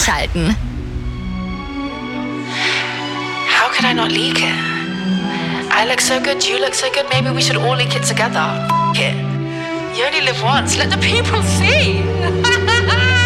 einschalten. How could I not leak it? I look so good, you look so good, maybe we should all leak it together. F*** it. You only live once, let the people see.